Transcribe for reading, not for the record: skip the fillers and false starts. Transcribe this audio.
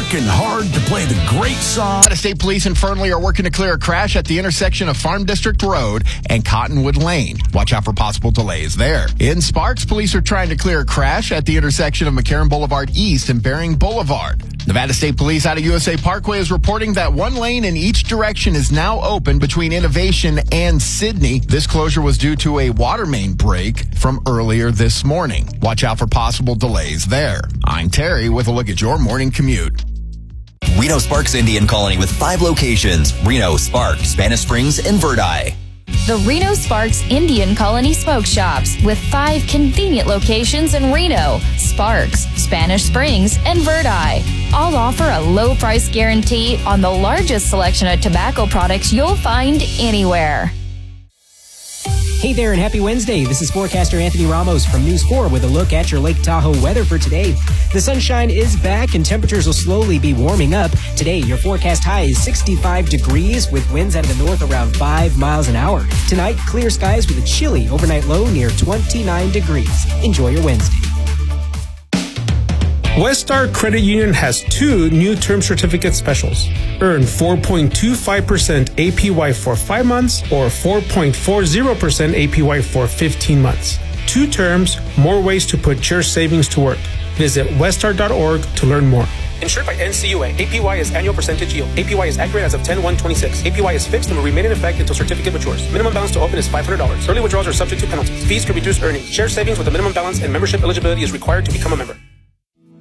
working hard to play the great song. State Police in Fernley are working to clear a crash at the intersection of Farm District Road and Cottonwood Lane. Watch out for possible delays there. In Sparks, police are trying to clear a crash at the intersection of McCarran Boulevard East and Bering Boulevard. Nevada State Police out of USA Parkway is reporting that one lane in each direction is now open between Innovation and Sydney. This closure was due to a water main break from earlier this morning. Watch out for possible delays there. I'm Terry with a look at your morning commute. Reno Sparks Indian Colony with 5 locations: Reno, Sparks, Spanish Springs, and Verdi. The Reno Sparks Indian Colony Smoke Shops with 5 convenient locations in Reno, Sparks, Spanish Springs, and Verdi. All offer a low price guarantee on the largest selection of tobacco products you'll find anywhere. Hey there and happy Wednesday. This is forecaster Anthony Ramos from News 4 with a look at your Lake Tahoe weather for today. The sunshine is back and temperatures will slowly be warming up. Today, your forecast high is 65 degrees with winds out of the north around 5 miles an hour. Tonight, clear skies with a chilly overnight low near 29 degrees. Enjoy your Wednesday. Westar Credit Union has 2 new term certificate specials. Earn 4.25% APY for 5 months or 4.40% APY for 15 months. 2 terms, more ways to put your savings to work. Visit westar.org to learn more. Insured by NCUA. APY is annual percentage yield. APY is accurate as of 10/1/26. APY is fixed and will remain in effect until certificate matures. Minimum balance to open is $500. Early withdrawals are subject to penalties. Fees can reduce earnings. Share savings with a minimum balance and membership eligibility is required to become a member.